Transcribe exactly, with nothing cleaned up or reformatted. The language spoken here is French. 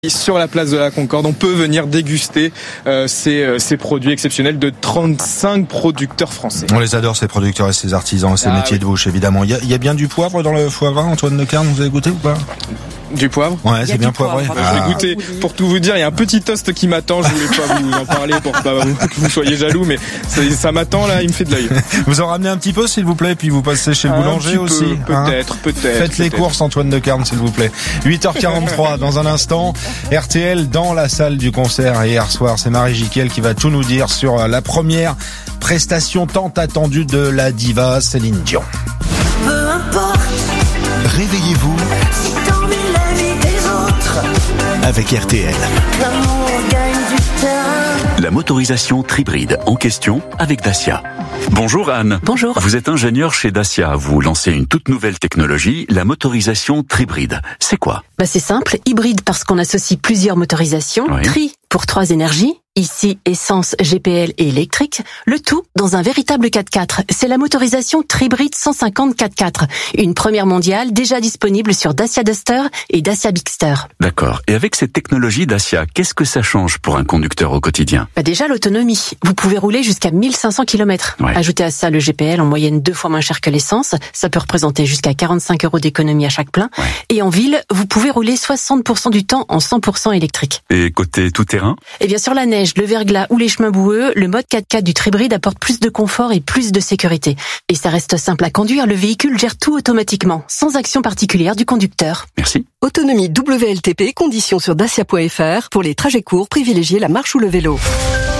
Sur la place de la Concorde, on peut venir déguster euh, ces, euh, ces produits exceptionnels de trente-cinq producteurs français. On les adore, ces producteurs et ces artisans, ces ah, métiers oui. de bouche, évidemment. Il y, a, il y a bien du poivre dans le foie gras, Antoine Decaerne, vous avez goûté ou pas ? Du poivre ? Ouais, c'est bien poivré. Ah. Je vais goûter. Pour tout vous dire, il y a un petit toast qui m'attend. Je voulais pas vous en parler pour pas que vous soyez jaloux, mais ça, ça m'attend là, il me fait de l'œil. Vous en ramenez un petit peu, s'il vous plaît, puis vous passez chez le un boulanger aussi. Peu, hein peut-être, peut-être. Faites peut-être. les courses, Antoine Decaerne, s'il vous plaît. huit heures quarante-trois, dans un instant, R T L dans la salle du concert. Et hier soir, c'est Marie Jiquel qui va tout nous dire sur la première prestation tant attendue de la diva Céline Dion. Peu importe. Réveillez-vous avec R T L. L'amour gagne du terrain. La motorisation Tribride en question avec Dacia. Bonjour Anne. Bonjour. Vous êtes ingénieure chez Dacia. Vous lancez une toute nouvelle technologie, la motorisation Tribride. C'est quoi ? Bah c'est simple, hybride parce qu'on associe plusieurs motorisations, oui. tri pour trois énergies, ici essence, G P L et électrique, le tout dans un véritable quatre-quatre. C'est la motorisation Tribride cent cinquante quatre-quatre, une première mondiale déjà disponible sur Dacia Duster et Dacia Bigster. D'accord. Et avec cette technologie Dacia, qu'est-ce que ça change pour un conducteur au quotidien ? Bah déjà l'autonomie. Vous pouvez rouler jusqu'à mille cinq cents kilomètres. Ouais. Ajoutez à ça le G P L en moyenne deux fois moins cher que l'essence. Ça peut représenter jusqu'à quarante-cinq euros d'économie à chaque plein. Ouais. Et en ville, vous pouvez rouler soixante pour cent du temps en cent pour cent électrique. Et côté tout-terrain ? Et bien sur la neige, le verglas ou les chemins boueux, le mode quatre-quatre du Tribride apporte plus de confort et plus de sécurité. Et ça reste simple à conduire, le véhicule gère tout automatiquement, sans action particulière du conducteur. Merci. Autonomie W L T P, conditions sur dacia point f r. Pour les trajets courts, privilégiez la marche ou le vélo.